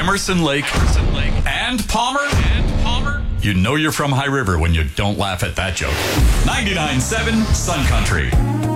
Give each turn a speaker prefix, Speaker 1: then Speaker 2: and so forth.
Speaker 1: Emerson Lake, and Palmer. You know you're from High River when you don't laugh at that joke. 99.7 Sun Country.